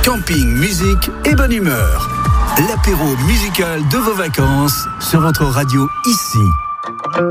Camping, musique et bonne humeur. L'apéro musical de vos vacances sur votre radio ici.